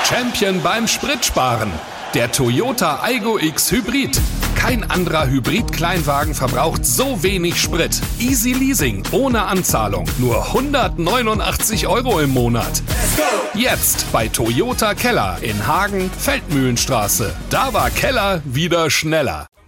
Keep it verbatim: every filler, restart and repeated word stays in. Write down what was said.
Champion beim Spritsparen. Der Toyota Aygo X Hybrid. Kein anderer Hybrid-Kleinwagen verbraucht so wenig Sprit. Easy Leasing, ohne Anzahlung. Nur hundertneunundachtzig Euro im Monat. Jetzt bei Toyota Keller in Hagen, Feldmühlenstraße. Da war Keller wieder schneller.